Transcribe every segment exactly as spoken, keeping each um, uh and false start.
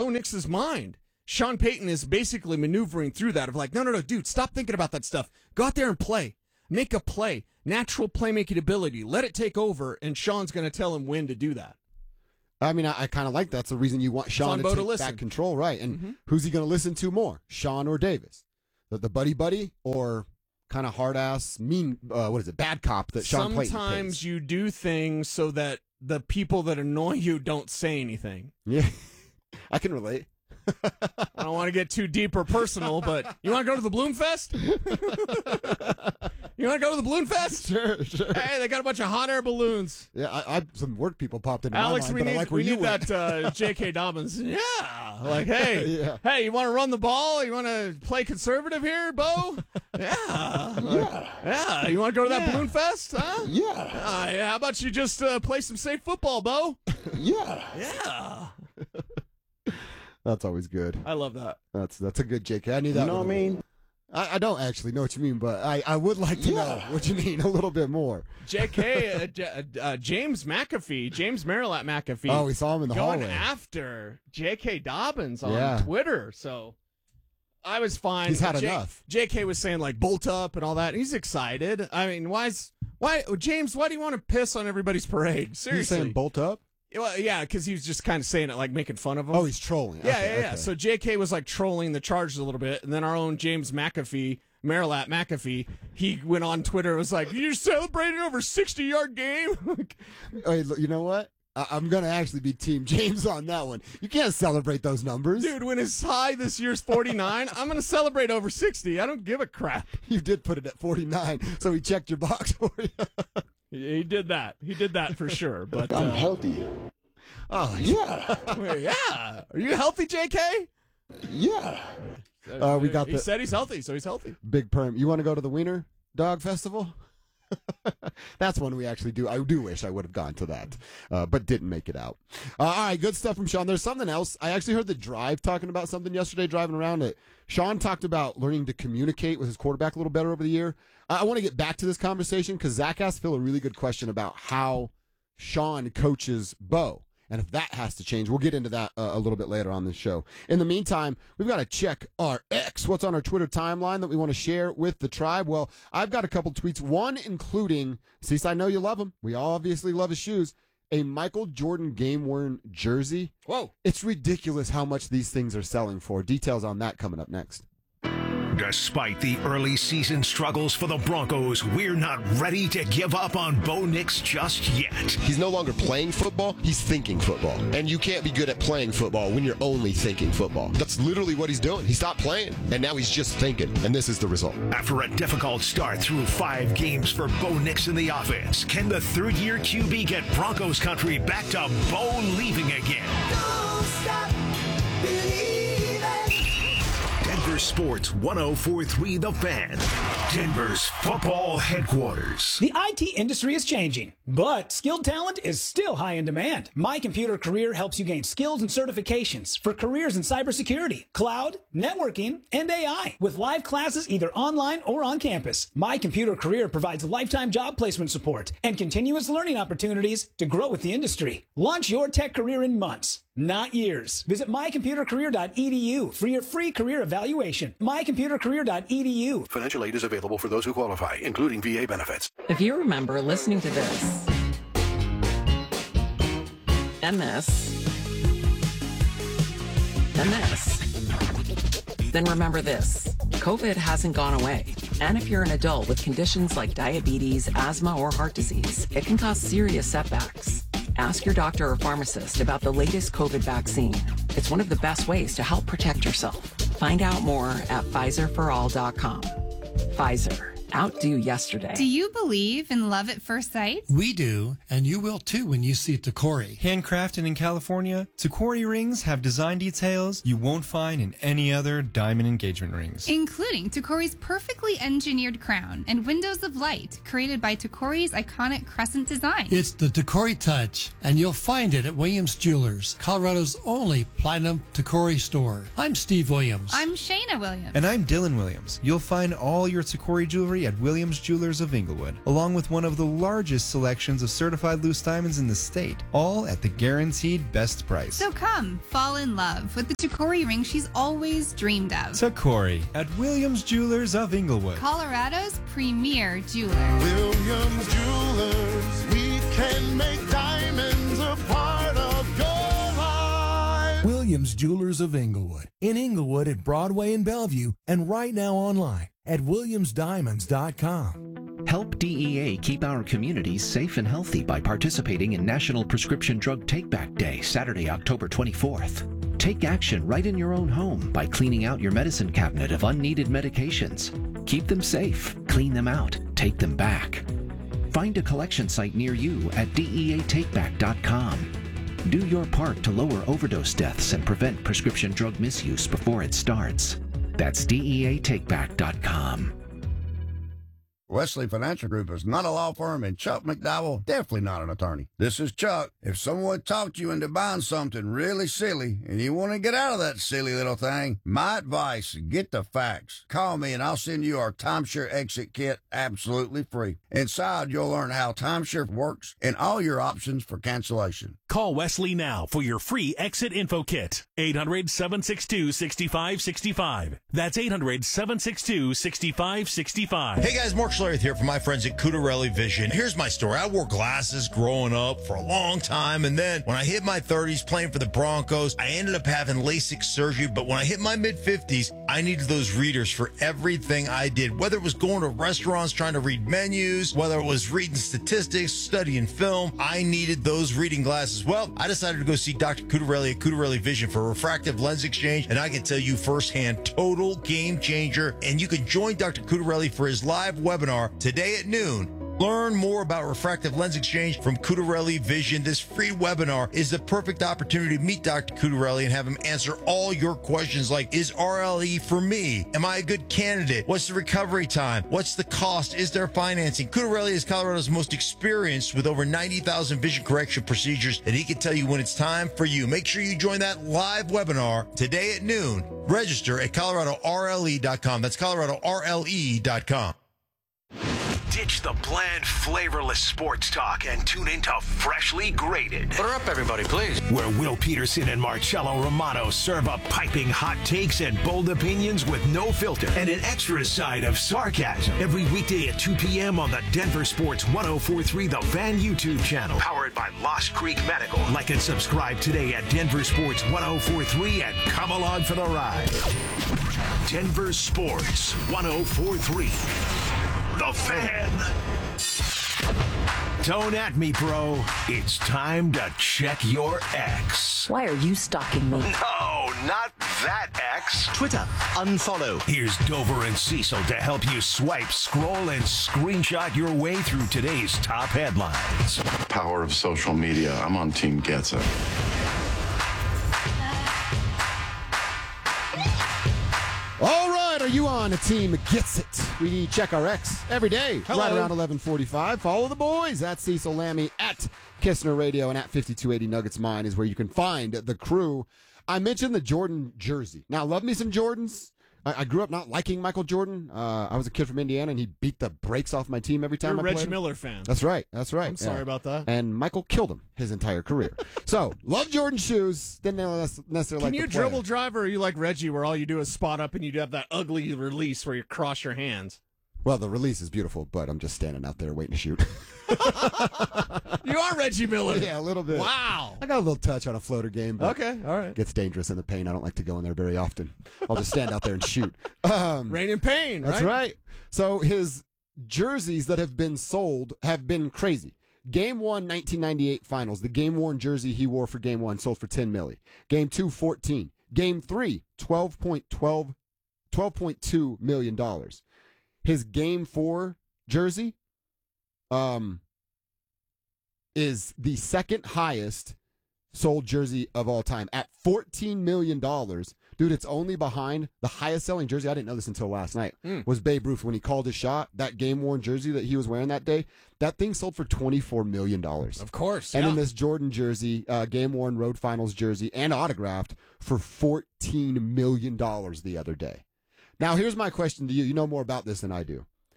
Bo Nix's mind. Sean Payton is basically maneuvering through that of like, no, no, no, dude, stop thinking about that stuff. Go out there and play. Make a play. Natural playmaking ability. Let it take over, and Sean's going to tell him when to do that. I mean, I, I kind of like that's the reason you want Sean to Bo take to listen. back control, right? And Mm-hmm. who's he going to listen to more, Sean or Davis? The, the buddy buddy or kind of hard ass, mean, uh, what is it, bad cop that Sean Payton Sometimes plays? you do things so that the people that annoy you don't say anything. Yeah, I can relate. I don't want to get too deep or personal, but you want to go to the Bloom Fest? You want to go to the Bloom Fest? Sure, sure. Hey, they got a bunch of hot air balloons. Yeah, I, I some work people popped into Alex, my mind, we but need, I like where we you need went. that uh, J K. Dobbins. Yeah. Like, hey, Yeah. hey, you want to run the ball? You want to play conservative here, Bo? Yeah. Yeah. Yeah. You want to go to that Yeah. Balloon Fest? Huh? Yeah, Uh, yeah. How about you just uh, play some safe football, Bo? yeah. Yeah. That's always good. I love that. That's that's a good J K. I knew that. You know one. what I mean? I, I don't actually know what you mean, but I, I would like to know what you mean a little bit more. J K, uh, J- uh, James McAfee, James Merrillat McAfee. Oh, we saw him in the going hallway. after J K. Dobbins on Yeah. Twitter. So I was fine. He's had J- enough. J K was saying like bolt up and all that. He's excited. I mean, why is why James? Why do you want to piss on everybody's parade? Seriously. He's saying bolt up? Well, yeah, because he was just kind of saying it like making fun of him. Oh, he's trolling. Yeah, Okay, yeah, yeah. okay. So J K was like trolling the Chargers a little bit, and then our own James McAfee, Merrillat McAfee, he went on Twitter and was like, "You're celebrating over sixty-yard game." Hey, look, you know what? I, I'm going to actually be Team James on that one. You can't celebrate those numbers. Dude, when his high this year's forty-nine, I'm going to celebrate over sixty. I don't give a crap. You did put it at forty-nine, so he checked your box for you. He, he did that. He did that for sure. But I'm uh, healthy. Oh, Yeah. yeah, are you healthy, J K? Yeah. Uh, we got He the said he's healthy, so he's healthy. big perm. You want to go to the Wiener Dog Festival? That's one we actually do. I do wish I would have gone to that, uh, but didn't make it out. Uh, all right, good stuff from Sean. There's something else. I actually heard the Drive talking about something yesterday, driving around it. Sean talked about learning to communicate with his quarterback a little better over the year. I, I want to get back to this conversation because Zach asked Phil a really good question about how Sean coaches Bo. And if that has to change, we'll get into that uh, a little bit later on this show. In the meantime, we've got to check our X, what's on our Twitter timeline that we want to share with the tribe. Well, I've got a couple tweets, one including, Cease, I know you love him. We all obviously love his shoes. A Michael Jordan game-worn jersey. Whoa. It's ridiculous how much these things are selling for. Details on that coming up next. Despite the early season struggles for the Broncos, we're not ready to give up on Bo Nix just yet. He's no longer playing football, he's thinking football. And you can't be good at playing football when you're only thinking football. That's literally what he's doing. He stopped playing, and now he's just thinking. And this is the result. After a difficult start through five games for Bo Nix in the offense, can the third-year Q B get Broncos country back to Bo leaving again? Don't stop believing. Denver Sports one oh four point three The Fan, Denver's football headquarters. The I T industry is changing, but skilled talent is still high in demand. My Computer Career helps you gain skills and certifications for careers in cybersecurity, cloud, networking, and A I with live classes either online or on campus. My Computer Career provides lifetime job placement support and continuous learning opportunities to grow with the industry. Launch your tech career in months, not years. Visit my computer career dot e d u for your free career evaluation. my computer career dot e d u. Financial aid is available for those who qualify, including V A benefits. If you remember listening to this and this and this, then remember this. COVID hasn't gone away. And if you're an adult with conditions like diabetes, asthma, or heart disease, it can cause serious setbacks. Ask your doctor or pharmacist about the latest COVID vaccine. It's one of the best ways to help protect yourself. Find out more at Pfizer for all dot com. Pfizer. Outdo yesterday. Do you believe in love at first sight? We do, and you will too when you see Tacori. Handcrafted in California, Tacori rings have design details you won't find in any other diamond engagement rings. Including Tacori's perfectly engineered crown and windows of light created by Tacori's iconic crescent design. It's the Tacori touch, and you'll find it at Williams Jewelers, Colorado's only platinum Tacori store. I'm Steve Williams. I'm Shayna Williams. And I'm Dylan Williams. You'll find all your Tacori jewelry jewelry at Williams Jewelers of Inglewood, along with one of the largest selections of certified loose diamonds in the state, all at the guaranteed best price. So come, fall in love with the Takori ring she's always dreamed of. Takori at Williams Jewelers of Inglewood, Colorado's premier jeweler. Williams Jewelers, we can make diamonds a part of your life. Williams Jewelers of Inglewood. In Inglewood at Broadway and Bellevue, and right now online at williams diamonds dot com. Help D E A keep our communities safe and healthy by participating in National Prescription Drug Take-Back Day, Saturday, October twenty-fourth. Take action right in your own home by cleaning out your medicine cabinet of unneeded medications. Keep them safe, clean them out, take them back. Find a collection site near you at D E A take back dot com. Do your part to lower overdose deaths and prevent prescription drug misuse before it starts. That's D E A take back dot com. Wesley Financial Group is not a law firm, and Chuck McDowell definitely not an attorney. This is Chuck. If someone talked you into buying something really silly and you want to get out of that silly little thing, my advice, get the facts. Call me and I'll send you our timeshare exit kit absolutely free. Inside, you'll learn how timeshare works and all your options for cancellation. Call Wesley now for your free exit info kit. eight hundred, seven six two, six five six five. That's eight hundred, seven six two, six five six five. Hey guys, Mark Schlereth here from my friends at Cudarelli Vision. Here's my story. I wore glasses growing up for a long time, and then when I hit my thirties playing for the Broncos, I ended up having LASIK surgery, but when I hit my mid-fifties, I needed those readers for everything I did, whether it was going to restaurants trying to read menus, whether it was reading statistics, studying film, I needed those reading glasses. Well, I decided to go see Doctor Cudarelli at Cudarelli Vision for a refractive lens exchange, and I can tell you firsthand, total game changer. And you can join Doctor Cudarelli for his live webinar today at noon. Learn more about refractive lens exchange from Cudarelli Vision. This free webinar is the perfect opportunity to meet Doctor Cudarelli and have him answer all your questions like, is R L E for me? Am I a good candidate? What's the recovery time? What's the cost? Is there financing? Cudarelli is Colorado's most experienced with over ninety thousand vision correction procedures, and he can tell you when it's time for you. Make sure you join that live webinar today at noon. Register at Colorado R L E dot com. That's Colorado R L E dot com. Ditch the bland, flavorless sports talk and tune into Freshly Grated. Put her up, everybody, please. Where Will Peterson and Marcello Romano serve up piping hot takes and bold opinions with no filter and an extra side of sarcasm. Every weekday at two p.m. on the Denver Sports ten forty-three The Fan YouTube channel. Powered by Lost Creek Medical. Like and subscribe today at Denver Sports ten forty-three and come along for the ride. Denver Sports ten forty-three. The Fan. Don't at me, bro. It's time to check your ex. Why are you stalking me? No, not that ex. Twitter, unfollow. Here's Dover and Cecil to help you swipe, scroll, and screenshot your way through today's top headlines. Power of social media. I'm on Team Gets It. All right, are you on a team that gets it? We check our X every day, Hello. right around eleven forty-five. Follow the boys at Cecil Lammy, at Kistner Radio, and at fifty-two eighty Nuggets Mine is where you can find the crew. I mentioned the Jordan jersey. Now, love me some Jordans. I, I grew up not liking Michael Jordan. Uh, I was a kid from Indiana, and he beat the brakes off my team every time You're a I Reggie played him. Miller fan. That's right. That's right. I'm sorry about that. And Michael killed him his entire career. So, love Jordan shoes. Didn't necessarily Can like you the player. dribble drive, or are you like Reggie, where all you do is spot up and you have that ugly release where you cross your hands? Well, the release is beautiful, but I'm just standing out there waiting to shoot. You are Reggie Miller. Yeah, a little bit. Wow. I got a little touch on a floater game. But Okay, all right. it gets dangerous in the paint. I don't like to go in there very often. I'll just stand out there and shoot. Um, Rain and pain, That's right? right. So his jerseys that have been sold have been crazy. Game one, nineteen ninety-eight finals. The game worn jersey he wore for game one sold for ten million dollars. Game two, fourteen. Game three, twelve point one two, twelve point two million dollars. His game four jersey um, is the second highest sold jersey of all time at fourteen million dollars. Dude, it's only behind the highest selling jersey. I didn't know this until last night. Mm. Was Babe Ruth when he called his shot. That game worn jersey that he was wearing that day, that thing sold for twenty-four million dollars. Of course. And yeah. then this Jordan jersey, uh, game worn road finals jersey, and autographed for fourteen million dollars the other day. Now, here's my question to you. You know more about this than I do.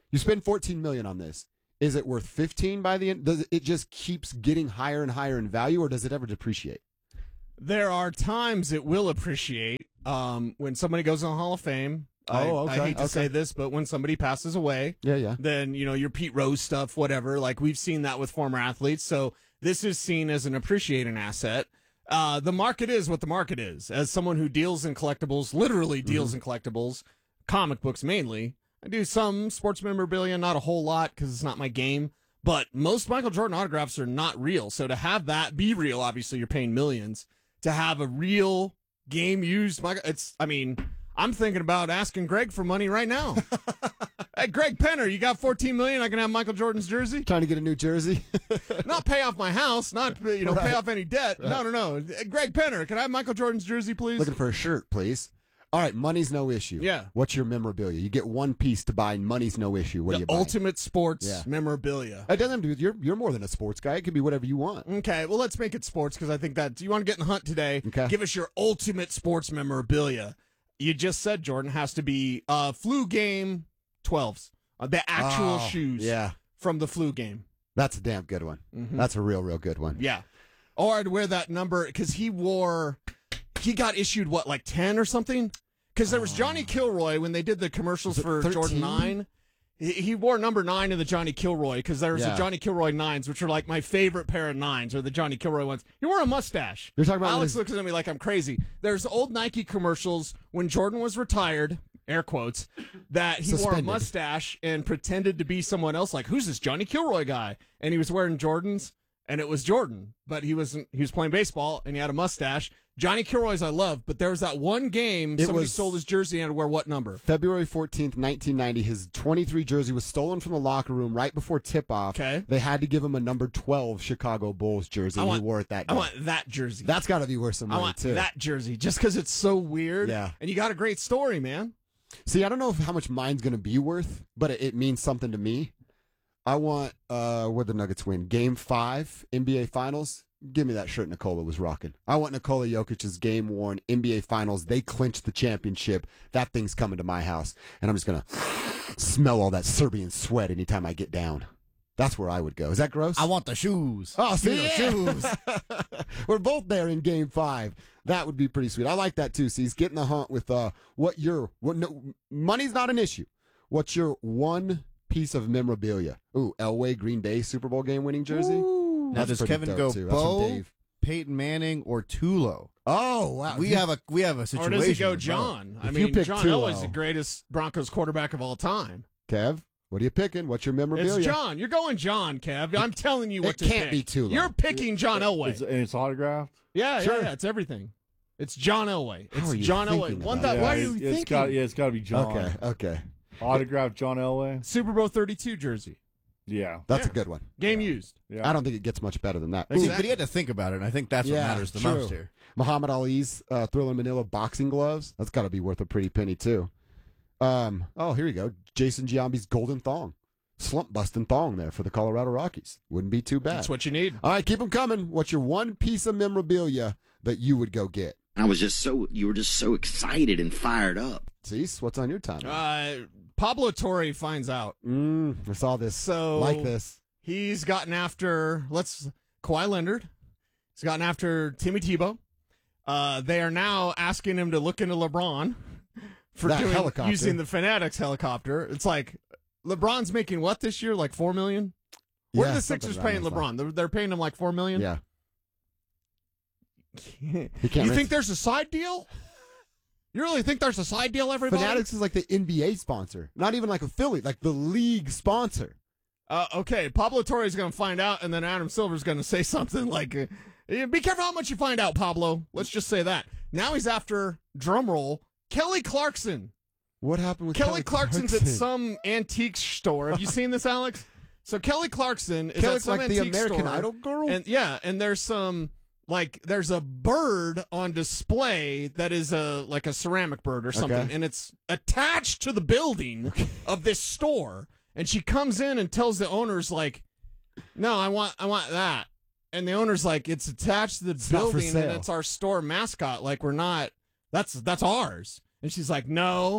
You spend fourteen million dollars on this. Is it worth fifteen by the end? Does it just keeps getting higher and higher in value, or does it ever depreciate? There are times it will appreciate. Um, when somebody goes in the Hall of Fame, I, Oh, okay, I hate to okay. say this, but when somebody passes away, Yeah, yeah. then, you know, your Pete Rose stuff, whatever, like we've seen that with former athletes. So this is seen as an appreciating asset. Uh, the market is what the market is. As someone who deals in collectibles, literally deals in collectibles, comic books mainly, I do some sports memorabilia, not a whole lot because it's not my game. But most Michael Jordan autographs are not real. So to have that be real, obviously you're paying millions. To have a real game used, Michael, it's, I mean, I'm thinking about asking Greg for money right now. Hey, Greg Penner, you got fourteen million dollars? I can have Michael Jordan's jersey? Trying to get a new jersey? Not pay off my house, not, you know, pay Right. off any debt. No, no, no. Greg Penner, can I have Michael Jordan's jersey, please? Looking for a shirt, please. All right, money's no issue. Yeah. What's your memorabilia? You get one piece to buy, and money's no issue. What the do you buy? ultimate sports Yeah. memorabilia. It doesn't have to do with, you're, you're more than a sports guy. It could be whatever you want. Okay, well, let's make it sports because I think that. Do you want to get in the hunt today? Okay. Give us your ultimate sports memorabilia. You just said, Jordan, has to be uh, flu game twelves. Uh, the actual Oh, shoes yeah. from the flu game. That's a damn good one. Mhm. That's a real, real good one. Yeah. Or I'd wear that number because he wore, he got issued, what, like ten or something? Because there was Johnny Kilroy when they did the commercials Was it for Jordan thirteen? nine. He, he wore number nine in the Johnny Kilroy because there was Yeah. the Johnny Kilroy nines, which are like my favorite pair of nines, or the Johnny Kilroy ones. He wore a mustache. You're talking about Alex his- looks at me like I'm crazy. There's old Nike commercials when Jordan was retired, air quotes, that he wore a Suspended. mustache and pretended to be someone else. Like, who's this Johnny Kilroy guy? And he was wearing Jordans, and it was Jordan, but he wasn't. He was playing baseball, and he had a mustache. Johnny Kilroy's I love, but there was that one game It somebody was- sold his jersey and had to wear what number? February fourteenth, nineteen ninety, his twenty-three jersey was stolen from the locker room right before tip-off. Okay. They had to give him a number twelve Chicago Bulls jersey, I and want- he wore it that I day. want that jersey. That's got to be worth some I money, want too. that jersey just because it's so weird. Yeah. And you got a great story, man. See, I don't know if, how much mine's going to be worth, but it, it means something to me. I want, uh, what the Nuggets win? Game five, N B A Finals. Give me that shirt Nikola was rocking. I want Nikola Jokic's game-worn N B A Finals. They clinched the championship. That thing's coming to my house, and I'm just going to smell all that Serbian sweat anytime I get down. That's where I would go. Is that gross? I want the shoes. Oh, see, Give me the shoes. We're both there in game five. That would be pretty sweet. I like that too. See, he's getting the hunt with uh, what your what no money's not an issue. What's your one piece of memorabilia? Ooh, Elway Green Bay Super Bowl game winning jersey. Now, That's does pretty Kevin dope, go too. That's from Bo, Dave. Peyton Manning, or Tulo? Oh, wow. We If you- have a we have a situation. Or does he go with Bo. John? I If you mean, pick John Tulo- Elway's the greatest Broncos quarterback of all time. Kev, what are you picking? What's your memorabilia? It's John. You're going John, Kev. I'm telling you what it to can't pick. be Tulo. You're picking John Elway. It's, and it's autographed. yeah, Sure. yeah, yeah. It's everything. It's John Elway. How It's are you John Elway. thinking One about that, it? why are Yeah, you it's- thinking? it's got, yeah, it's got to be John. Okay, okay. Autographed John Elway. Super Bowl thirty-two jersey. Yeah. That's Yeah. a good one. Game used. Yeah. I don't think it gets much better than that. See, Ooh, but he had to think about it, and I think that's yeah, what matters the true. most here. Muhammad Ali's uh, Thriller Manila boxing gloves. That's got to be worth a pretty penny, too. Um. Oh, here you go. Jason Giambi's golden thong. Slump busting thong there for the Colorado Rockies. Wouldn't be too bad. That's what you need. All right, keep them coming. What's your one piece of memorabilia that you would go get? I was just so, you were just so excited and fired up. Cease, what's on your time? Uh, Pablo Torre finds out. Mm, I saw this. So like this. He's gotten after let's Kawhi Leonard. He's gotten after Timmy Tebow. Uh, they are now asking him to look into LeBron for That doing, helicopter. using the Fanatics helicopter. It's like LeBron's making what this year? Like four million. What Yeah, are the something Sixers around paying those LeBron? They're, they're paying him like four million. Yeah. you can't think rent- there's a side deal? You really think there's a side deal, everybody? Fanatics is like the N B A sponsor. Not even like affiliate, like the league sponsor. Uh, okay, Pablo Torre is going to find out, and then Adam Silver's going to say something like, uh, "Be careful how much you find out, Pablo." Let's just say that. Now he's after drumroll Kelly Clarkson. What happened with Kelly, Kelly Clarkson's Clarkson? at some antique store. Have you seen this, Alex? So Kelly Clarkson is Kelly, at some like the antique American store, Idol girl? and yeah, and there's some like there's a bird on display that is a like a ceramic bird or something, Okay. and it's attached to the building of this store. And she comes in and tells the owners like, "No, I want I want that." And the owner's like, "It's attached to the It's not for building, and sale." it's our store mascot. Like we're not. That's that's ours." And she's like, "No."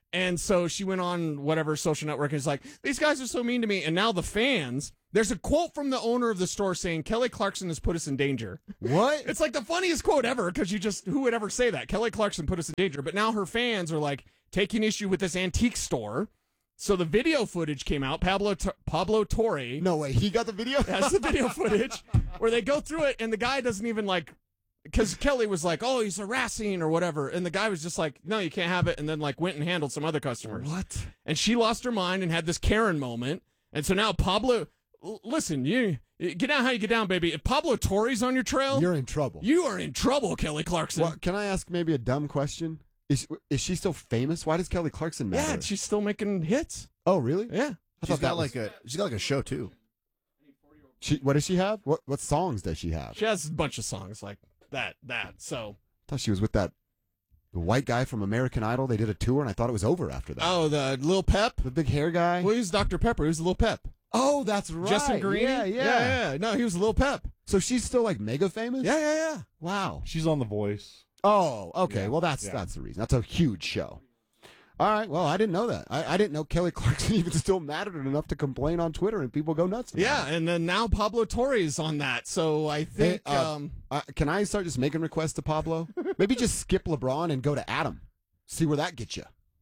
And so she went on whatever social network and is like, these guys are so mean to me. And now the fans, there's a quote from the owner of the store saying, Kelly Clarkson has put us in danger. What? It's like the funniest quote ever because you just, who would ever say that? Kelly Clarkson put us in danger. But now her fans are like taking issue with this antique store. So the video footage came out. Pablo T- Pablo Torre. No way. He got the video? That's the video footage where they go through it and the guy doesn't even like, because Kelly was like, oh, he's harassing or whatever. And the guy was just like, no, you can't have it. And then like went and handled some other customers. What? And she lost her mind and had this Karen moment. And so now Pablo, l- listen, you get down how you get down, baby. If Pablo Torre's on your trail, You're in trouble. you are in trouble, Kelly Clarkson. Well, can I ask maybe a dumb question? Is is she still famous? Why does Kelly Clarkson matter? Yeah, she's still making hits. Oh, really? Yeah. I She's thought got that was- like a she's got like a show too. She, what does she have? What what songs does she have? She has a bunch of songs like that, that. So, I thought she was with that the white guy from American Idol. They did a tour, and I thought it was over after that. oh, the Lil Pep. The big hair guy. Well, he was Doctor Pepper. He was Lil Pep. Oh, that's right. Justin Green. Yeah, yeah, yeah, yeah. No, he was Lil Pep. So she's still like mega famous? Yeah, yeah, yeah. Wow. She's on The Voice. Oh, okay. Yeah, Well, that's yeah. that's the reason. That's a huge show. All right. Well, I didn't know that. I, I didn't know Kelly Clarkson even still mattered enough to complain on Twitter and people go nuts. about Yeah, it. and then now Pablo Torre's on that. So I think Hey, uh, um, uh, can I start just making requests to Pablo? Maybe just skip LeBron and go to Adam. See where that gets you.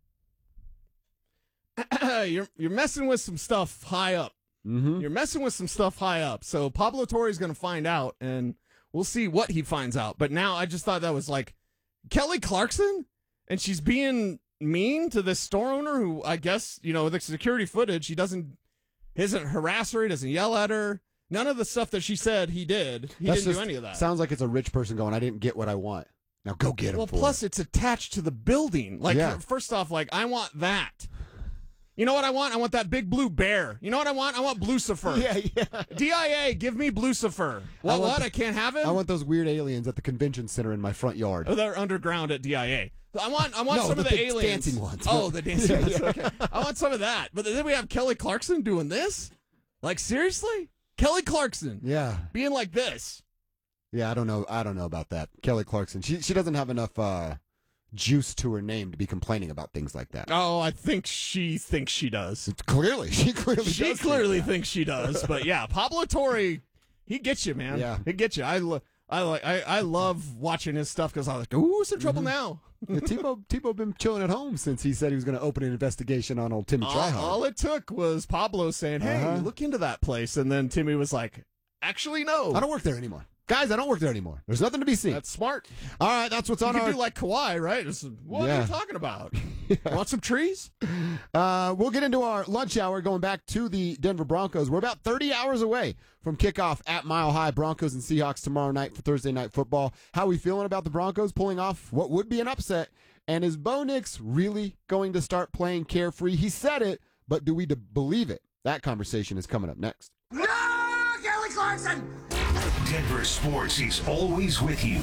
you're you're messing with some stuff high up. Mm-hmm. You're messing with some stuff high up. So Pablo Torre's going to find out, and we'll see what he finds out. But now I just thought that was like Kelly Clarkson, and she's being mean to this store owner who I guess, you know, with the security footage, he doesn't, he doesn't harass her, he doesn't yell at her. None of the stuff that she said he did. He That's didn't just- do any of that. Sounds like it's a rich person going, I didn't get what I want. Now go get him. Well, for plus it. it's attached to the building. Like, Yeah. first off, like, I want that. You know what I want? I want that big blue bear. You know what I want? I want Blucifer. Yeah, yeah. D I A, give me Blucifer. What, I want what? the- I can't have him? I want those weird aliens at the convention center in my front yard. Oh, they're underground at D I A. I want I want No, some the of the big aliens. dancing ones. Oh, No. the dancing Yeah, ones. yeah. Okay. I want some of that. But then we have Kelly Clarkson doing this? Like, seriously? Kelly Clarkson Yeah. being like this. Yeah, I don't know. I don't know about that. Kelly Clarkson. She she doesn't have enough uh, juice to her name to be complaining about things like that. Oh, I think she thinks she does. Clearly, she clearly She does think clearly that. thinks she does. But yeah, Pablo Torre, he gets you, man. Yeah. He gets you. I, lo- I, like, I, I love watching his stuff because I was like, ooh, it's in trouble now. Yeah, Tebow Tebow been chilling at home since he said he was going to open an investigation on old Timmy all, Tryhard. all it took was Pablo saying, hey, Uh-huh. look into that place. And then Timmy was like, actually, no. I don't work there anymore, guys. I don't work there anymore. There's nothing to be seen. That's smart. All right, that's what's You on can our. do like Kawhi, right? Just, what are Yeah. you talking about? Want some trees? Uh, we'll get into our lunch hour going back to the Denver Broncos. We're about thirty hours away from kickoff at Mile High. Broncos and Seahawks tomorrow night for Thursday Night Football. How we feeling about the Broncos pulling off what would be an upset? And is Bo Nix really going to start playing carefree? He said it, but do we d- believe it? That conversation is coming up next. No, Kelly Clarkson! Denver Sports is always with you.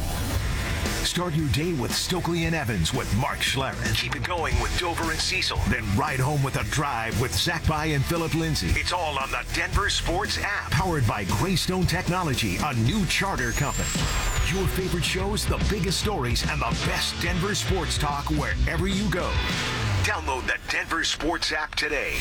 Start your day with Stokely and Evans with Mark Schlereth. Keep it going with Dover and Cecil. Then ride home with a drive with Zach By and Philip Lindsay. It's all on the Denver Sports app. Powered by Greystone Technology, a new charter company. Your favorite shows, the biggest stories, and the best Denver sports talk wherever you go. Download the Denver Sports app today.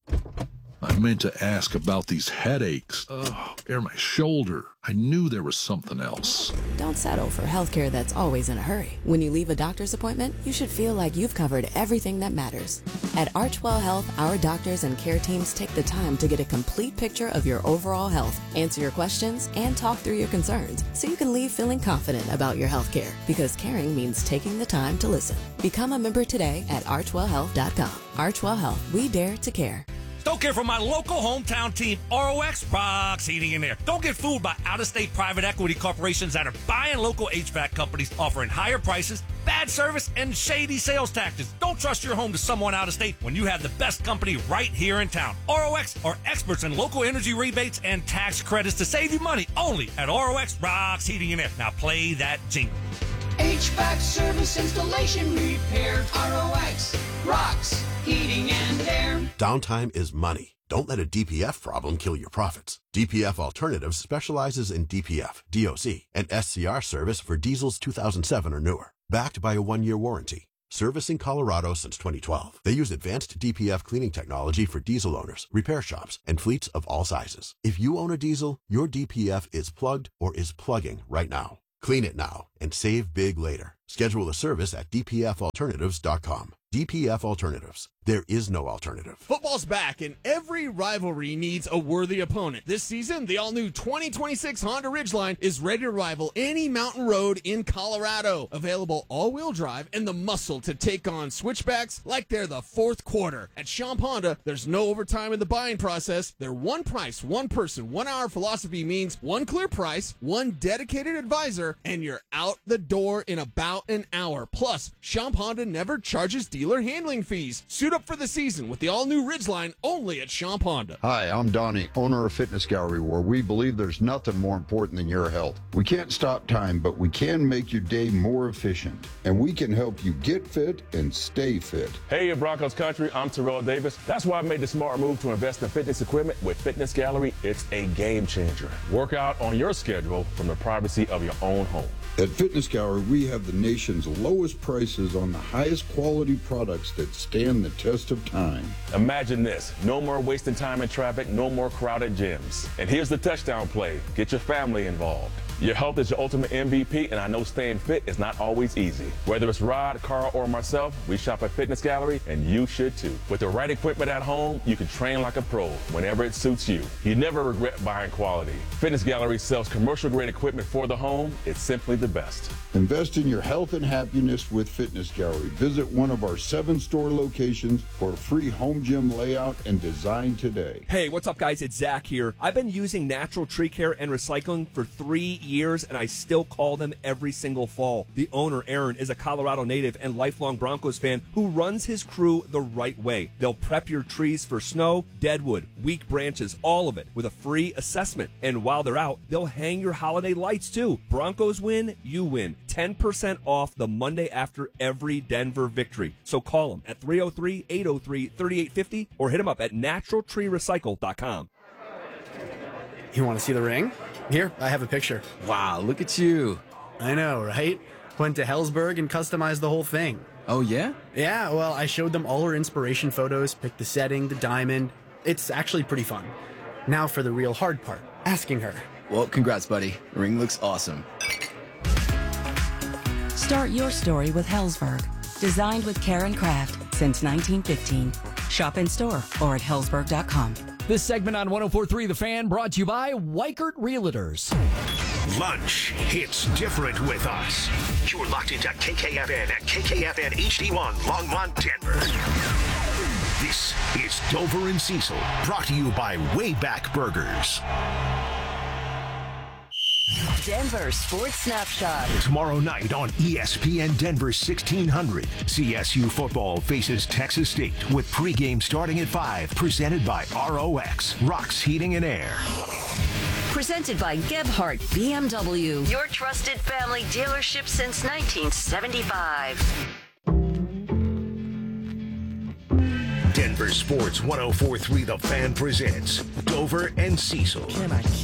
I meant to ask about these headaches. Ugh, or my shoulder. I knew there was something else. Don't settle for healthcare that's always in a hurry. When you leave a doctor's appointment, you should feel like you've covered everything that matters. At Archwell Health, our doctors and care teams take the time to get a complete picture of your overall health, answer your questions, and talk through your concerns so you can leave feeling confident about your healthcare. Because caring means taking the time to listen. Become a member today at archwell health dot com. Archwell Health, we dare to care. Don't care for my local hometown team, R O X rocks heating in there. Don't get fooled by out-of-state private equity corporations that are buying local H V A C companies, offering higher prices, bad service, and shady sales tactics. Don't trust your home to someone out of state when you have the best company right here in town. R O X are experts in local energy rebates and tax credits to save you money only at R O X rocks heating in there. Now play that jingle. H V A C service, installation, repair. R O X rocks heating and air. Downtime is money. Don't let a D P F problem kill your profits. D P F Alternatives specializes in D P F, D O C, and S C R service for diesels two thousand seven or newer. Backed by a one-year warranty. servicing Colorado since twenty twelve. They use advanced D P F cleaning technology for diesel owners, repair shops, and fleets of all sizes. If you own a diesel, your D P F is plugged or is plugging right now. Clean it now and save big later. Schedule a service at d p f alternatives dot com. D P F Alternatives. There is no alternative. Football's back, and every rivalry needs a worthy opponent. This season, the all-new twenty twenty-six Honda Ridgeline is ready to rival any mountain road in Colorado. Available all-wheel drive and the muscle to take on switchbacks like they're the fourth quarter. At Champ Honda, there's no overtime in the buying process. Their one price, one person, one hour philosophy means one clear price, one dedicated advisor, and you're out the door in about an hour. Plus, Champ Honda never charges dealer handling fees. Suit up for the season with the all-new Ridgeline only at Champ Honda. Hi, I'm Donnie, owner of Fitness Gallery, where we believe there's nothing more important than your health. We can't stop time, but we can make your day more efficient, and we can help you get fit and stay fit. Hey, Broncos country, I'm Terrell Davis. That's why I made the smart move to invest in fitness equipment with Fitness Gallery. It's a game changer. Work out on your schedule from the privacy of your own home. At Fitness Gallery, we have the nation's lowest prices on the highest quality products that stand the test of time. Imagine this. No more wasting time in traffic, no more crowded gyms. And here's the touchdown play. Get your family involved. Your health is your ultimate M V P, and I know staying fit is not always easy. Whether it's Rod, Carl, or myself, we shop at Fitness Gallery, and you should too. With the right equipment at home, you can train like a pro whenever it suits you. You never regret buying quality. Fitness Gallery sells commercial-grade equipment for the home. It's simply the best. Invest in your health and happiness with Fitness Gallery. Visit one of our seven store locations for a free home gym layout and design today. Hey, what's up, guys? It's Zach here. I've been using Natural Tree Care and Recycling for three years, and I still call them every single fall. The owner, Aaron, is a Colorado native and lifelong Broncos fan who runs his crew the right way. They'll prep your trees for snow, deadwood, weak branches, all of it with a free assessment. And while they're out, they'll hang your holiday lights too. Broncos win, you win. ten percent off the Monday after every Denver victory. So call them at three oh three, eight oh three, three eight five oh or hit them up at natural tree recycle dot com. You want to see the ring? Here, I have a picture. Wow, look at you. I know, right? Went to Hellsberg and customized the whole thing. Oh, yeah? Yeah, well, I showed them all her inspiration photos, picked the setting, the diamond. It's actually pretty fun. Now for the real hard part, asking her. Well, congrats, buddy. The ring looks awesome. Start your story with Hellsberg. Designed with care and craft since nineteen fifteen. Shop in store or at hellsberg dot com. This segment on one oh four point three The Fan brought to you by Weichert Realtors. Lunch hits different with us. You're locked into K K F N at K K F N H D one Longmont, Denver. This is Dover and Cecil, brought to you by Wayback Burgers. Denver Sports Snapshot. Tomorrow night on E S P N Denver sixteen hundred, C S U football faces Texas State with pregame starting at five, presented by R O X, Rocks Heating and Air. Presented by Gebhardt B M W, your trusted family dealership since nineteen seventy-five. Denver Sports one oh four point three The Fan presents Dover and Cecil.